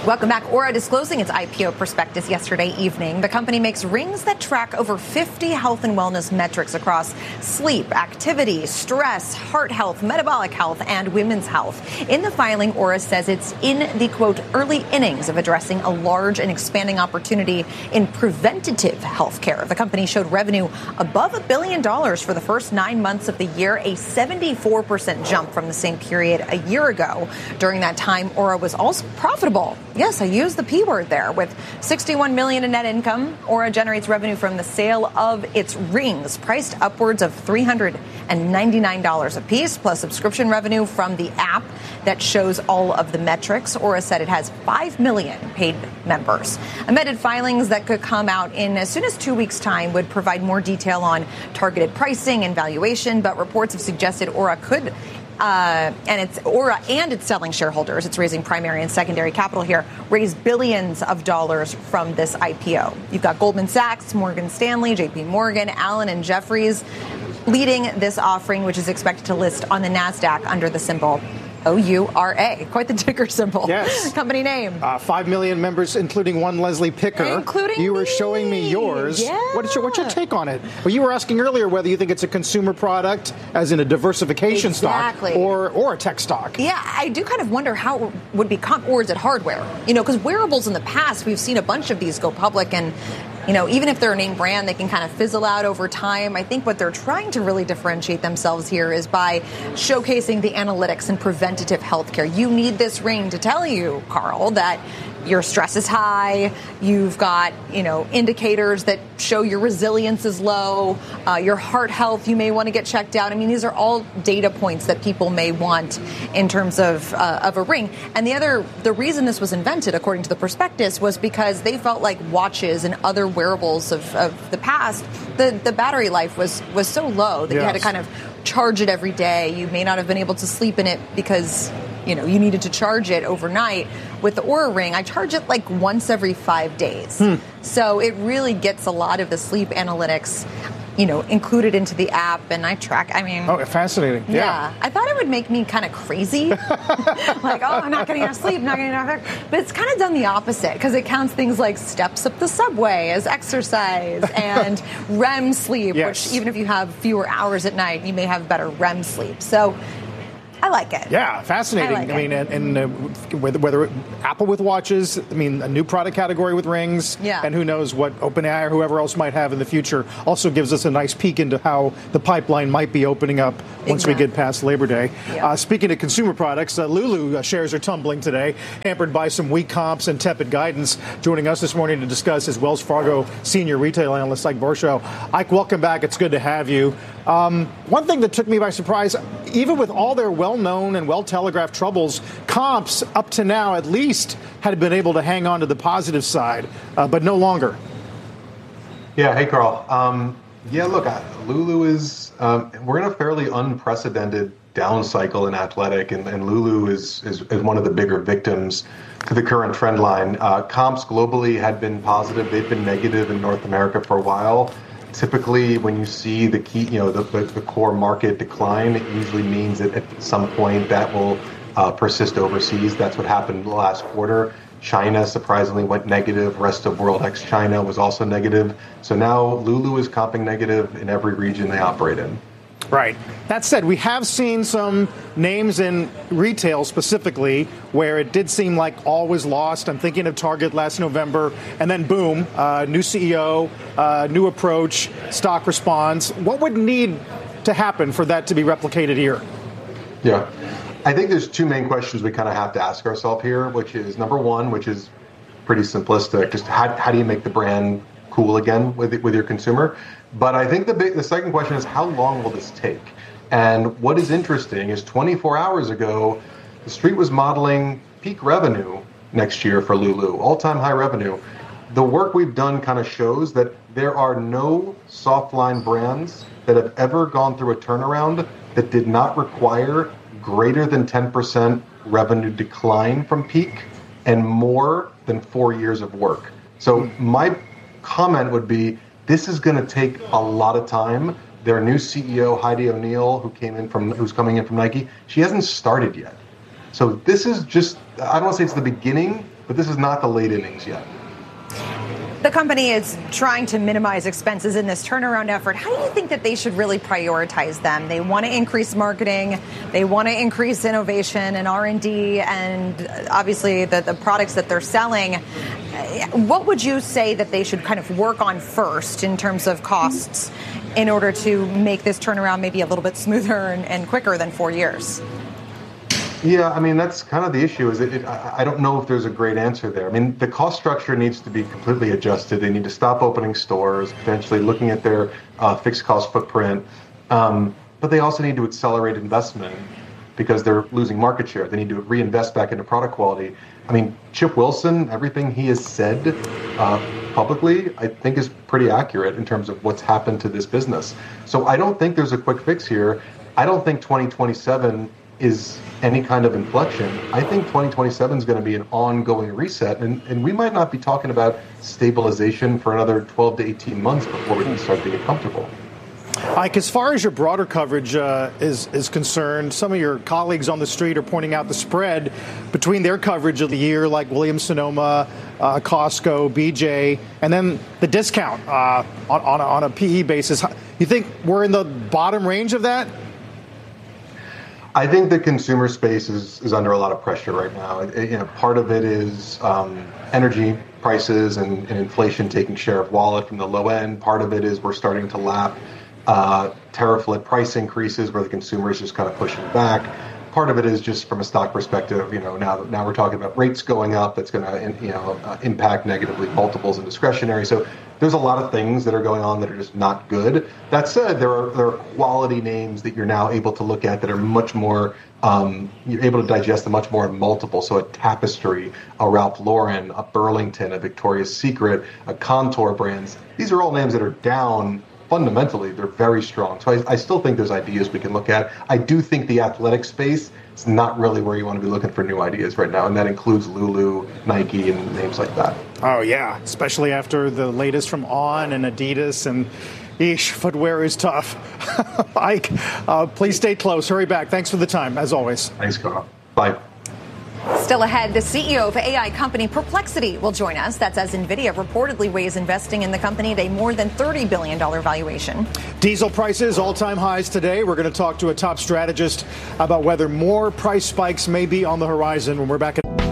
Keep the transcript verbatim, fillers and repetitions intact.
Welcome back. Oura disclosing its I P O prospectus yesterday evening. The company makes rings that track over fifty health and wellness metrics across sleep, activity, stress, heart health, metabolic health, and women's health. In the filing, Oura says it's in the, quote, early innings of addressing a large and expanding opportunity in preventative health care. The company showed revenue above a billion dollars for the first nine months of the year, a seventy-four percent jump from the same period a year ago. During that time, Oura was also profitable. Yes, I used the P word there. With sixty-one million dollars in net income, Oura generates revenue from the sale of its rings, priced upwards of three hundred ninety-nine dollars a piece, plus subscription revenue from the app that shows all of the metrics. Oura said it has five million paid members. Amended filings that could come out in as soon as two weeks' time would provide more detail on targeted pricing and valuation, but reports have suggested Oura could Uh, and it's Oura and its selling shareholders, it's raising primary and secondary capital here, raise billions of dollars from this I P O. You've got Goldman Sachs, Morgan Stanley, J P Morgan, Allen and Jeffries leading this offering, which is expected to list on the NASDAQ under the symbol O U R A. Quite the ticker symbol. Yes. Company name. Uh, Five million members, including one Leslie Picker. Including You were me. showing me yours. Yeah. What is your, what's your take on it? Well, you were asking earlier whether you think it's a consumer product, as in a diversification Exactly. stock, or or a tech stock. Yeah, I do kind of wonder how it would be comp, or is it hardware? You know, because wearables in the past, we've seen a bunch of these go public, and you know, even if they're a name brand, they can kind of fizzle out over time. I think what they're trying to really differentiate themselves here is by showcasing the analytics and preventative healthcare. You need this ring to tell you, Carl, that your stress is high. You've got, you know, indicators that show your resilience is low, uh, your heart health, you may want to get checked out. I mean, these are all data points that people may want in terms of uh, of a ring. And the other, the reason this was invented, according to the prospectus, was because they felt like watches and other wearables of, of the past, the, the battery life was, was so low that yes. you had to kind of charge it every day. You may not have been able to sleep in it because, you know, you needed to charge it overnight. With the Oura Ring, I charge it like once every five days. Hmm. So it really gets a lot of the sleep analytics, you know, included into the app, and I track, I mean... Oh, fascinating. Yeah. yeah. I thought it would make me kind of crazy. Like, oh, I'm not getting enough sleep, not getting enough... But it's kind of done the opposite, because it counts things like steps up the subway as exercise and R E M sleep, yes. which even if you have fewer hours at night, you may have better R E M sleep. So... I like it. Yeah, fascinating. I, like I mean, it. and, and uh, whether, whether Apple with watches, I mean, a new product category with rings, yeah. and who knows what OpenAI or whoever else might have in the future, also gives us a nice peek into how the pipeline might be opening up once exactly. we get past Labor Day. Yeah. Uh, speaking of consumer products, uh, Lulu uh, shares are tumbling today, hampered by some weak comps and tepid guidance. Joining us this morning to discuss is Wells Fargo senior retail analyst Ike Borshow. Ike, welcome back. It's good to have you. Um, one thing that took me by surprise, even with all their well-known and well-telegraphed troubles, comps up to now at least had been able to hang on to the positive side, uh, but no longer. Yeah, hey, Carl. Um, yeah, look, Lulu is, um, we're in a fairly unprecedented down cycle in athletic, and, and Lulu is, is, is one of the bigger victims to the current trend line. Uh, comps globally had been positive. They've been negative in North America for a while. Typically, when you see the key, you know, the, the, the core market decline, it usually means that at some point that will uh, persist overseas. That's what happened last quarter. China surprisingly went negative. Rest of world ex-China was also negative. So now Lulu is comping negative in every region they operate in. Right. That said, we have seen some names in retail specifically where it did seem like all was lost. I'm thinking of Target last November, and then boom, uh, new C E O, uh, new approach, stock response. What would need to happen for that to be replicated here? Yeah. I think there's two main questions we kind of have to ask ourselves here, which is number one, which is pretty simplistic, just how, how do you make the brand cool again with with your consumer? But I think the big, the second question is how long will this take? And what is interesting is twenty-four hours ago, the street was modeling peak revenue next year for Lulu, all-time high revenue. The work we've done kind of shows that there are no softline brands that have ever gone through a turnaround that did not require greater than ten percent revenue decline from peak and more than four years of work. So my comment would be, this is going to take a lot of time. Their new C E O, Heidi O'Neill, who came in from, who's coming in from Nike, she hasn't started yet. So this is just, I don't want to say it's the beginning but this is not the late innings yet. The company is trying to minimize expenses in this turnaround effort. How do you think that they should really prioritize them? They want to increase marketing, they want to increase innovation and R and D, and obviously the, the products that they're selling. What would you say that they should kind of work on first in terms of costs in order to make this turnaround maybe a little bit smoother and, and quicker than four years? Yeah, I mean, that's kind of the issue. Is it, it, I don't know if there's a great answer there. I mean, the cost structure needs to be completely adjusted. They need to stop opening stores, potentially looking at their uh, fixed cost footprint. Um, but they also need to accelerate investment because they're losing market share. They need to reinvest back into product quality. I mean, Chip Wilson, everything he has said uh, publicly, I think is pretty accurate in terms of what's happened to this business. So I don't think there's a quick fix here. I don't think twenty twenty-seven is any kind of inflection. I think twenty twenty-seven is going to be an ongoing reset, and, and we might not be talking about stabilization for another twelve to eighteen months before we can start to get comfortable. Ike, as far as your broader coverage uh, is is concerned, some of your colleagues on the street are pointing out the spread between their coverage of the year, like Williams-Sonoma, uh, Costco, B J, and then the discount uh, on, on, a, on a P E basis. You think we're in the bottom range of that? I think the consumer space is, is under a lot of pressure right now. It, you know, part of it is um, energy prices and, and inflation taking share of wallet from the low end. Part of it is we're starting to lap uh, tariff-led price increases where the consumer is just kind of pushing back. Part of it is just from a stock perspective. You know, now now we're talking about rates going up. That's going to you know uh, impact negatively multiples and discretionary. So there's a lot of things that are going on that are just not good. That said, there are there are quality names that you're now able to look at that are much more, um, you're able to digest them much more in multiple. So a Tapestry, a Ralph Lauren, a Burlington, a Victoria's Secret, a Contour Brands. These are all names that are down. Fundamentally, they're very strong. So I, I still think there's ideas we can look at. I do think the athletic space is not really where you want to be looking for new ideas right now, and that includes Lulu, Nike, and names like that. Oh, yeah, especially after the latest from On and Adidas, and eesh, footwear is tough. Ike, uh, please stay close. Hurry back. Thanks for the time, as always. Thanks, Carl. Bye. Still ahead, the C E O of A I company Perplexity will join us. That's as NVIDIA reportedly weighs investing in the company at a more than thirty billion dollars valuation. Diesel prices, all-time highs today. We're going to talk to a top strategist about whether more price spikes may be on the horizon when we're back at...